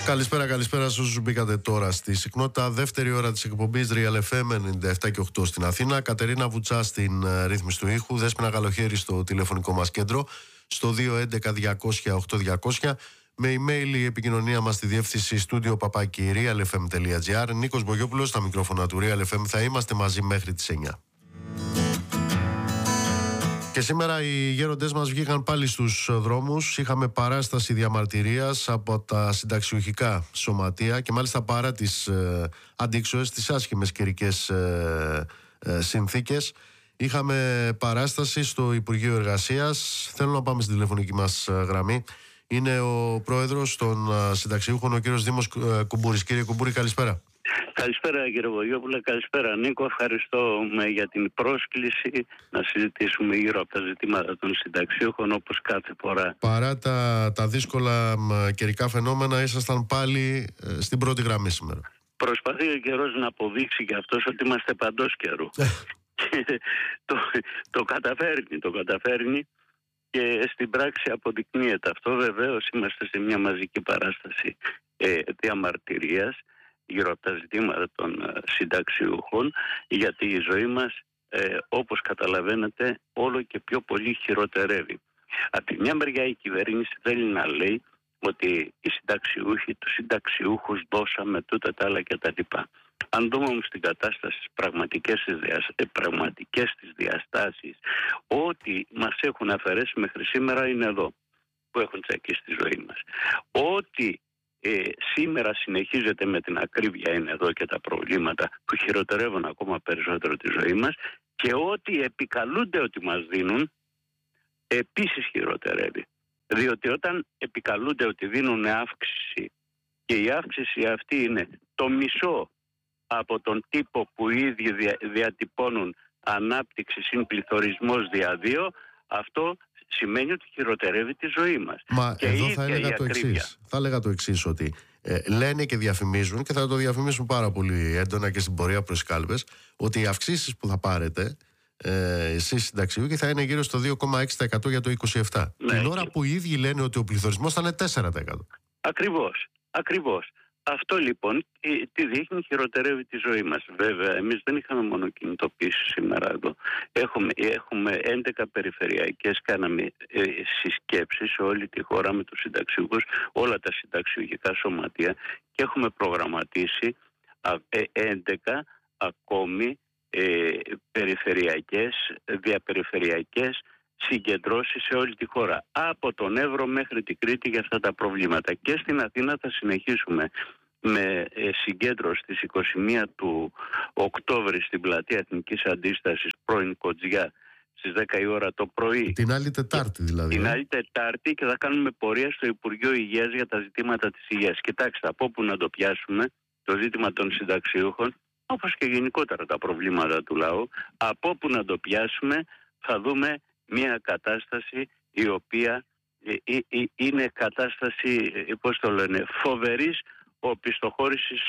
Καλησπέρα σε όσους μπήκατε τώρα στη συχνότητα. Δεύτερη ώρα της εκπομπής Real FM 97 και 8 στην Αθήνα. Κατερίνα Βουτσά στην ρύθμιση του ήχου. Δέσποινα Γαλοχέρη στο τηλεφωνικό μας κέντρο στο 211-200-8200. Με email η επικοινωνία μας στη διεύθυνση studio@realfm.gr. Νίκος Μπογιόπουλος στα μικρόφωνα του Real FM. Θα είμαστε μαζί μέχρι τις 9. Και σήμερα οι γέροντές μας βγήκαν πάλι στους δρόμους. Είχαμε παράσταση διαμαρτυρίας από τα συνταξιουχικά σωματεία και μάλιστα παρά τις αντίξωες, τις άσχημες καιρικές συνθήκες. Είχαμε παράσταση στο Υπουργείο Εργασίας. Θέλω να πάμε στην τηλεφωνική μας γραμμή. Είναι ο πρόεδρος των συνταξιούχων, ο κύριος Δήμος Κουμπούρης. Κύριε Κουμπούρη, καλησπέρα. Καλησπέρα κύριε Βογιόπουλε, καλησπέρα Νίκο. Ευχαριστώ για την πρόσκληση να συζητήσουμε γύρω από τα ζητήματα των συνταξιούχων όπως κάθε φορά. Παρά τα δύσκολα καιρικά φαινόμενα, ήσασταν πάλι στην πρώτη γραμμή σήμερα. Προσπαθεί ο καιρός να αποδείξει και αυτός ότι είμαστε παντός καιρού. το καταφέρνει και στην πράξη αποδεικνύεται αυτό. Βεβαίως είμαστε σε μια μαζική παράσταση διαμαρτυρίας γύρω από τα ζητήματα των συνταξιούχων, γιατί η ζωή μας όπως καταλαβαίνετε όλο και πιο πολύ χειροτερεύει. Από τη μια μεριά η κυβέρνηση θέλει να λέει ότι οι συνταξιούχοι, τους συνταξιούχους δώσαμε τούτα τα άλλα κτλ. Αν δούμε όμως την κατάσταση στις πραγματικές της διαστάσεις, ό,τι μας έχουν αφαιρέσει μέχρι σήμερα είναι εδώ που έχουν τσακίσει τη ζωή μας. Ό,τι σήμερα συνεχίζεται με την ακρίβεια είναι εδώ και τα προβλήματα που χειροτερεύουν ακόμα περισσότερο τη ζωή μας, και ό,τι επικαλούνται ότι μας δίνουν επίσης χειροτερεύει. Διότι όταν επικαλούνται ότι δίνουν αύξηση και η αύξηση αυτή είναι το μισό από τον τύπο που οι ίδιοι διατυπώνουν ανάπτυξη συν πληθωρισμός δια 2, αυτό σημαίνει ότι χειροτερεύει τη ζωή μας. Μα και εδώ θα έλεγα το εξής. Θα έλεγα το εξής, ότι λένε και διαφημίζουν, και θα το διαφημίσουν πάρα πολύ έντονα και στην πορεία προς κάλπες, ότι οι αυξήσεις που θα πάρετε εσείς συνταξιούχοι θα είναι γύρω στο 2,6% για το 27. Ναι, την ώρα που οι ίδιοι λένε ότι ο πληθωρισμός θα είναι 4%. Ακριβώς. Αυτό λοιπόν τι δείχνει, χειροτερεύει τη ζωή μας. Βέβαια, εμείς δεν είχαμε μόνο κινητοποίηση σήμερα εδώ. Έχουμε 11 περιφερειακές, κάναμε συσκέψεις σε όλη τη χώρα με τους συνταξιούχους, όλα τα συνταξιουχικά σωματεία, και έχουμε προγραμματίσει 11 ακόμη διαπεριφερειακές συγκεντρώσεις σε όλη τη χώρα, από τον Εύρο μέχρι την Κρήτη, για αυτά τα προβλήματα. Και στην Αθήνα θα συνεχίσουμε με συγκέντρωση στις 21 του Οκτώβρη στην πλατεία Εθνικής Αντίστασης, πρώην Κοτζιά, στις 10 η ώρα το πρωί. Την άλλη Τετάρτη δηλαδή. Την άλλη Τετάρτη, και θα κάνουμε πορεία στο Υπουργείο Υγείας για τα ζητήματα της υγείας. Κοιτάξτε, από όπου να το πιάσουμε το ζήτημα των συνταξιούχων, όπως και γενικότερα τα προβλήματα του λαού, από όπου να το πιάσουμε θα δούμε μια κατάσταση η οποία είναι κατάσταση, φοβερής οπισθοχώρησης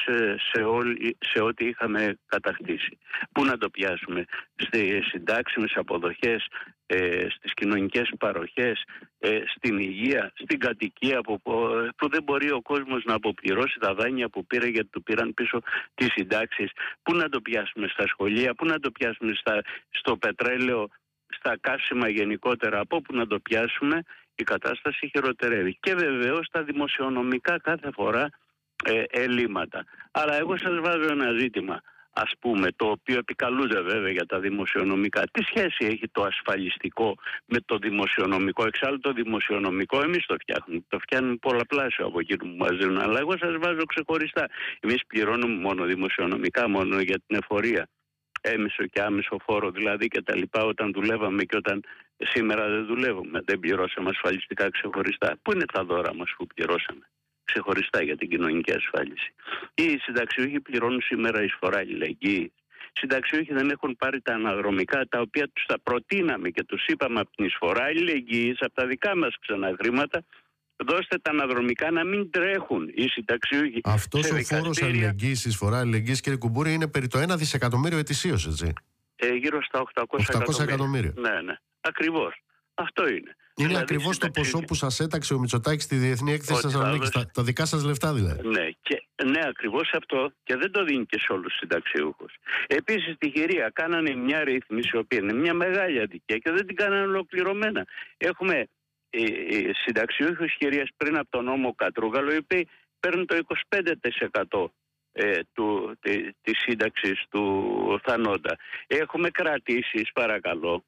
σε ό,τι είχαμε κατακτήσει. Πού να το πιάσουμε? Στις συντάξιμες αποδοχές, στις κοινωνικές παροχές, στην υγεία, στην κατοικία που δεν μπορεί ο κόσμος να αποπληρώσει τα δάνεια που πήρε, γιατί του πήραν πίσω τις συντάξεις. Πού να το πιάσουμε? Στα σχολεία, πού να το πιάσουμε? Στο πετρέλαιο, στα καύσιμα γενικότερα, από όπου να το πιάσουμε, η κατάσταση χειροτερεύει. Και βεβαίως τα δημοσιονομικά κάθε φορά ελλείμματα. Αλλά εγώ σας βάζω ένα ζήτημα, ας πούμε, το οποίο επικαλούνται βέβαια για τα δημοσιονομικά. Τι σχέση έχει το ασφαλιστικό με το δημοσιονομικό? Εξάλλου το δημοσιονομικό εμείς το φτιάχνουμε. Το φτιάχνουμε πολλαπλάσιο από εκεί που μας δίνουν. Αλλά εγώ σας βάζω ξεχωριστά. Εμείς πληρώνουμε μόνο δημοσιονομικά, μόνο για την εφορία, έμεσο και άμεσο φόρο δηλαδή, και τα λοιπά, όταν δουλεύαμε και όταν σήμερα δεν δουλεύουμε. Δεν πληρώσαμε ασφαλιστικά ξεχωριστά. Πού είναι τα δώρα μας που πληρώσαμε ξεχωριστά για την κοινωνική ασφάλιση? Οι συνταξιούχοι πληρώνουν σήμερα εισφορά αλληλεγγύης. Οι συνταξιούχοι δεν έχουν πάρει τα αναδρομικά, τα οποία τους τα προτείναμε και τους είπαμε από την εισφορά αλληλεγγύης, από τα δικά μας ξανά χρήματα, δώστε τα αναδρομικά να μην τρέχουν οι συνταξιούχοι. Αυτός ο φόρος αλληλεγγύης, εισφορά αλληλεγγύης, κύριε Κουμπούρη, είναι περί το 1 δισεκατομμύριο ετησίως, έτσι? Γύρω στα 800 εκατομμύρια. εκατομμύρια. Ναι. Αυτό είναι. Είναι δηλαδή, ακριβώς το ποσό που σας έταξε ο Μητσοτάκης στη Διεθνή Έκθεση Θεσσαλονίκης. Τα δικά σας λεφτά δηλαδή. Ναι, ακριβώς αυτό, και δεν το δίνει και σε όλους τους συνταξιούχους. Επίσης στη Χειρία κάνανε μια ρύθμιση, η οποία είναι μια μεγάλη αδικία και δεν την κάνανε ολοκληρωμένα. Έχουμε συνταξιούχους Χειρίας πριν από τον νόμο Κατρούγκαλο, οι οποίοι παίρνουν το 25% της σύνταξης του θανόντα. Έχουμε κρατήσεις, παρακαλώ,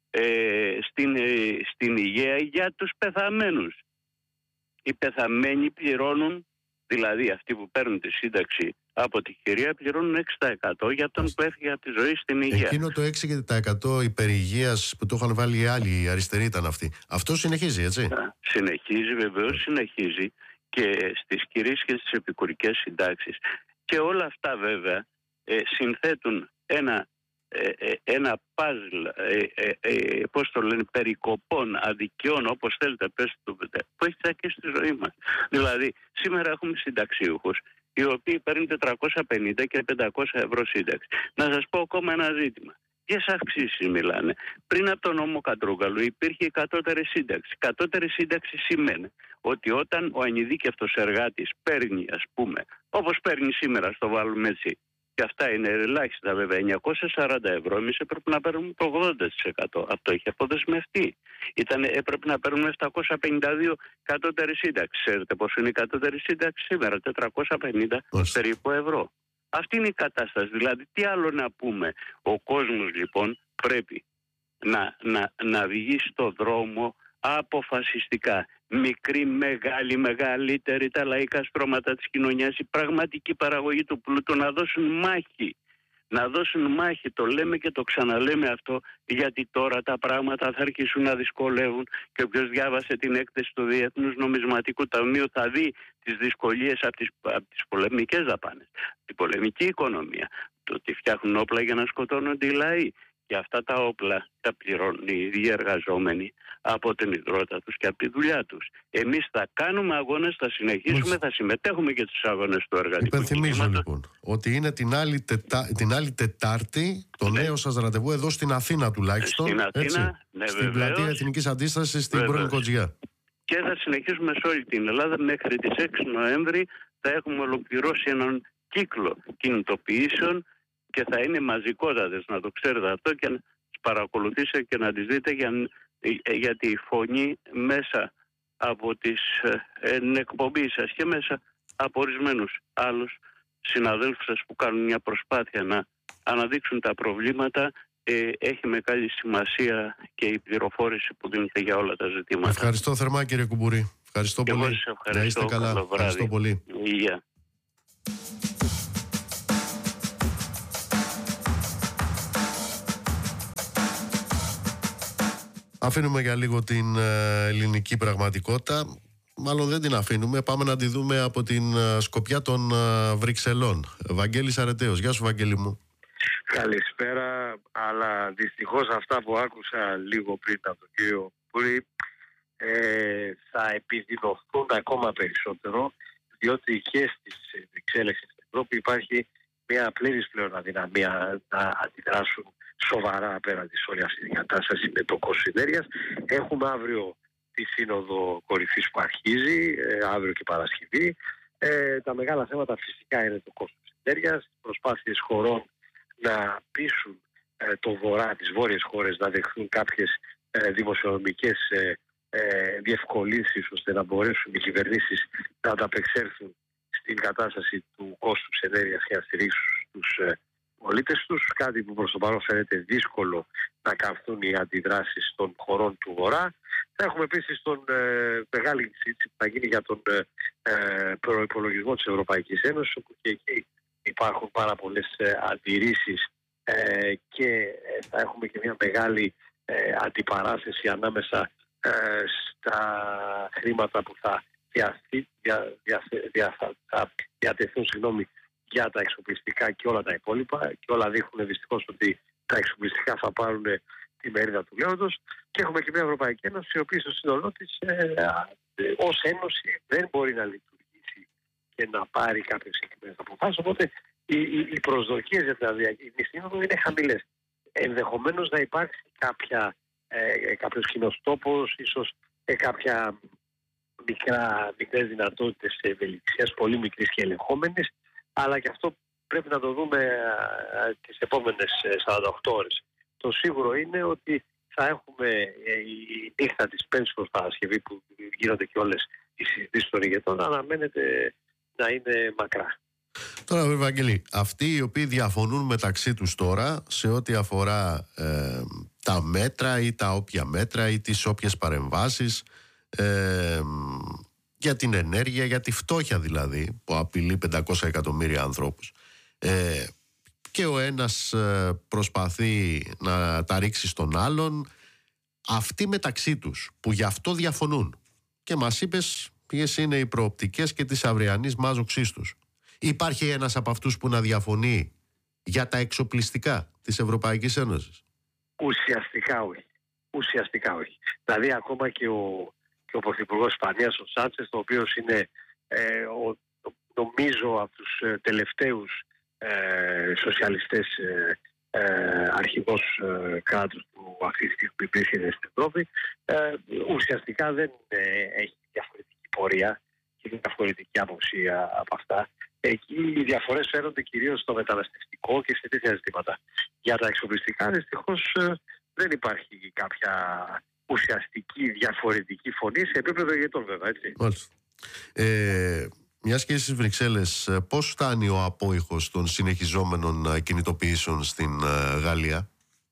στην υγεία για τους πεθαμένους. Οι πεθαμένοι πληρώνουν, δηλαδή αυτοί που παίρνουν τη σύνταξη από τη Χειρία, πληρώνουν 6% για τον που έφυγε από τη ζωή στην υγεία. Εκείνο το 6% υπερηγείας που το είχαν βάλει οι άλλοι, οι αριστεροί ήταν αυτοί. Αυτό συνεχίζει, έτσι? Συνεχίζει, βεβαίως συνεχίζει, και στις κυρίες και στις επικουρικές συντάξεις. Και όλα αυτά βέβαια συνθέτουν ένα παζλ, πώς το λένε, περικοπών, αδικιών, όπως θέλετε πέστε το, που έχει τσακίσει στη ζωή μας. Δηλαδή σήμερα έχουμε συνταξιούχους οι οποίοι παίρνουν 450 και 500 ευρώ σύνταξη. Να σας πω ακόμα ένα ζήτημα. Ποιες αυξήσεις μιλάνε? Πριν από τον νόμο Κατρούγκαλου υπήρχε η κατώτερη σύνταξη. Κατώτερη σύνταξη σημαίνει ότι όταν ο ανειδίκευτος εργάτης παίρνει, ας πούμε, όπως παίρνει σήμερα, στο βάλουμε έτσι, και αυτά είναι ελάχιστα βέβαια, 940 ευρώ, εμείς έπρεπε να παίρνουμε το 80%. Αυτό είχε αποδεσμευτεί. Έπρεπε να παίρνουμε 752 κατώτερη σύνταξη. Ξέρετε πόσο είναι η κατώτερη σύνταξη σήμερα? 450 περίπου ευρώ. Αυτή είναι η κατάσταση. Δηλαδή τι άλλο να πούμε? Ο κόσμος λοιπόν πρέπει να βγει στο δρόμο αποφασιστικά. Μικρή, μεγάλη, μεγαλύτερη, τα λαϊκά στρώματα της κοινωνίας, η πραγματική παραγωγή του πλούτου να δώσουν μάχη. Να δώσουν μάχη, το λέμε και το ξαναλέμε αυτό, γιατί τώρα τα πράγματα θα αρχίσουν να δυσκολεύουν και όποιος διάβασε την έκθεση του Διεθνούς Νομισματικού Ταμείου θα δει τις δυσκολίες από τις πολεμικές δαπάνες, την πολεμική οικονομία, το ότι φτιάχνουν όπλα για να σκοτώνονται οι λαοί. Και αυτά τα όπλα τα πληρώνουν οι ίδιοι εργαζόμενοι από την υδρότα τους και από τη δουλειά τους. Εμείς θα κάνουμε αγώνες, θα συνεχίσουμε, θα συμμετέχουμε και στους αγώνες του εργατικού κινήματος. Υπενθυμίζω λοιπόν ότι είναι την άλλη Τετάρτη το νέο σας ραντεβού εδώ στην Αθήνα τουλάχιστον. Στην Αθήνα, ναι, στην πλατεία Εθνικής Αντίστασης στην πρώην Κοτζιά. Και θα συνεχίσουμε σε όλη την Ελλάδα μέχρι τις 6 Νοέμβρη. Θα έχουμε ολοκληρώσει έναν κύκλο κινητοποιήσεων και θα είναι μαζικότατες, να το ξέρετε αυτό, και να τις παρακολουθήσετε και να τις δείτε, γιατί η φωνή μέσα από την εκπομπή σας και μέσα από ορισμένους άλλους συναδέλφους σας που κάνουν μια προσπάθεια να αναδείξουν τα προβλήματα, έχει μεγάλη σημασία και η πληροφόρηση που δίνεται για όλα τα ζητήματα. Ευχαριστώ θερμά κύριε Κουμπούρη. Ευχαριστώ πολύ. Ευχαριστώ. Να είστε καλά. Ευχαριστώ πολύ. Υγεία. Αφήνουμε για λίγο την ελληνική πραγματικότητα. Μάλλον δεν την αφήνουμε. Πάμε να τη δούμε από την σκοπιά των Βρυξελών. Βαγγέλης Αρετέος. Γεια σου Βαγγέλη μου. Καλησπέρα. Αλλά δυστυχώς αυτά που άκουσα λίγο πριν από τον κύριο Πούρη θα επιδεινωθούν ακόμα περισσότερο, διότι και στις Βρυξέλλες και στην Ευρώπη υπάρχει μια πλήρης πλέον αδυναμία να αντιδράσουν σοβαρά απέναντι σε όλη αυτή την κατάσταση με το κόστος ενέργειας. Έχουμε αύριο τη σύνοδο κορυφής που αρχίζει, αύριο και Παρασκευή. Τα μεγάλα θέματα φυσικά είναι το κόστος ενέργειας, προσπάθειες χωρών να πείσουν το βορρά, τις βόρειες χώρες να δεχθούν κάποιες δημοσιονομικές διευκολύνσεις ώστε να μπορέσουν οι κυβερνήσεις να ανταπεξέλθουν στην κατάσταση του κόστους ενέργειας και να στηρίξουν τους πολίτες τους, κάτι που προς το παρόν φαίνεται δύσκολο να καυθούν οι αντιδράσεις των χωρών του Βορρά. Θα έχουμε επίσης τον μεγάλη συζήτηση που θα γίνει για τον προϋπολογισμό της Ευρωπαϊκής Ένωσης, όπου και εκεί υπάρχουν πάρα πολλές αντιρρήσεις και θα έχουμε και μια μεγάλη αντιπαράθεση ανάμεσα στα χρήματα που θα διατεθούν για τα εξοπλιστικά και όλα τα υπόλοιπα, και όλα δείχνουν δυστυχώς ότι τα εξοπλιστικά θα πάρουν τη μερίδα του λέοντος, και έχουμε και μια Ευρωπαϊκή Ένωση η οποία στο σύνολό της ως ένωση δεν μπορεί να λειτουργήσει και να πάρει κάποιες συγκεκριμένες αποφάσεις, οπότε οι προσδοκίες για τη σύνοδο είναι χαμηλές. Ενδεχομένως να υπάρξει κάποια κάποιος κοινός τόπος, ίσως κάποια μικρές δυνατότητες ευελιξίας, πολύ μικρής και ελεγχόμενης, αλλά και αυτό πρέπει να το δούμε τις επόμενες 48 ώρες. Το σίγουρο είναι ότι θα έχουμε η νύχτα της Πέμπτης προς Παρασκευή, που γίνονται και όλες οι συζητήσεις των ηγετών, αναμένεται να είναι μακρά. Τώρα, Ευαγγελή, αυτοί οι οποίοι διαφωνούν μεταξύ τους τώρα σε ό,τι αφορά τα μέτρα ή τα όποια μέτρα ή τις όποιες παρεμβάσεις για την ενέργεια, για τη φτώχεια δηλαδή, που απειλεί 500 εκατομμύρια ανθρώπους, και ο ένας προσπαθεί να τα ρίξει στον άλλον, αυτοί μεταξύ τους που γι' αυτό διαφωνούν, και μας είπες ποιες είναι οι προοπτικές και της αυριανής μάζοξής τους, υπάρχει ένας από αυτούς που να διαφωνεί για τα εξοπλιστικά της Ευρωπαϊκής Ένωσης? Ουσιαστικά όχι. Δηλαδή ακόμα και ο Πρωθυπουργός Ισπανίας, ο Σάντσες, ο οποίος είναι νομίζω από τους τελευταίους σοσιαλιστές αρχηγός κράτους που αυτή τη στιγμή βρίσκεται στην Ευρώπη, ουσιαστικά δεν έχει διαφορετική πορεία και διαφορετική άποψη από αυτά. Εκεί οι διαφορές φαίνονται κυρίως στο μεταναστευτικό και σε τέτοια ζητήματα. Για τα εξοπλιστικά δυστυχώς δεν υπάρχει κάποια ουσιαστική διαφορετική φωνή σε επίπεδο ηγετών, βέβαια, έτσι. Μάλιστα. Μιας και στις Βρυξέλλες, πώς φτάνει ο απόϊχος των συνεχιζόμενων κινητοποιήσεων στην Γαλλία?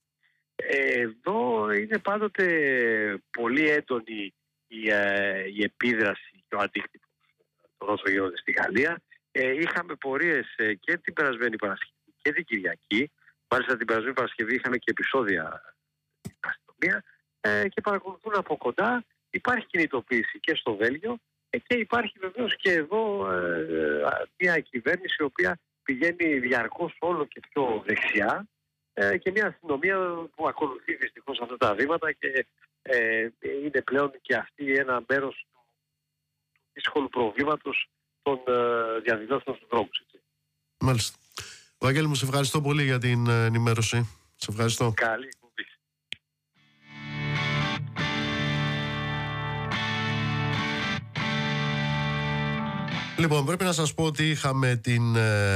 Εδώ είναι πάντοτε πολύ έντονη η επίδραση και ο αντίκτυπος των όσων γίνονται στη Γαλλία. Είχαμε πορείες και την περασμένη Παρασκευή και την Κυριακή. Μάλιστα την περασμένη Παρασκευή είχαμε και επεισόδια στην αστυνομία και παρακολουθούν από κοντά. Υπάρχει κινητοποίηση και στο Βέλγιο και υπάρχει βεβαίως και εδώ μια κυβέρνηση η οποία πηγαίνει διαρκώς όλο και πιο δεξιά και μια αστυνομία που ακολουθεί δυστυχώς αυτά τα βήματα και είναι πλέον και αυτή ένα μέρος του δύσκολου προβλήματος των διαδηλώσεων στους δρόμους. Μάλιστα. Βαγγέλη μου, σε ευχαριστώ πολύ για την ενημέρωση. Σε ευχαριστώ. Καλή κουμπί. Λοιπόν, πρέπει να σας πω ότι είχαμε την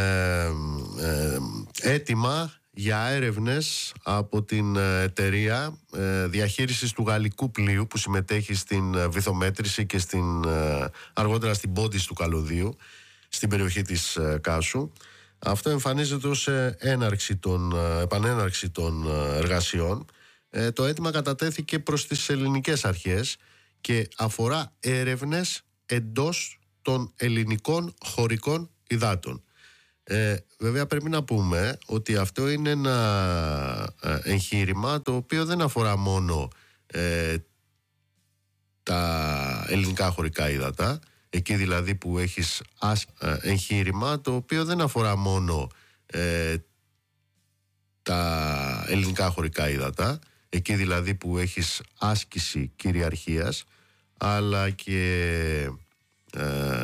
έτοιμα για έρευνες από την εταιρεία διαχείρισης του γαλλικού πλοίου που συμμετέχει στην βυθομέτρηση και αργότερα στην πόντιση του καλωδίου στην περιοχή της Κάσου. Αυτό εμφανίζεται ως επανέναρξη των εργασιών. Το αίτημα κατατέθηκε προς τις ελληνικές αρχές και αφορά έρευνες εντός των ελληνικών χωρικών υδάτων. Βέβαια πρέπει να πούμε ότι αυτό είναι ένα εγχείρημα το οποίο δεν αφορά μόνο τα ελληνικά χωρικά ύδατα, εκεί δηλαδή που έχεις εγχείρημα το οποίο δεν αφορά μόνο τα ελληνικά χωρικά ύδατα, εκεί δηλαδή που έχεις άσκηση κυριαρχίας, αλλά και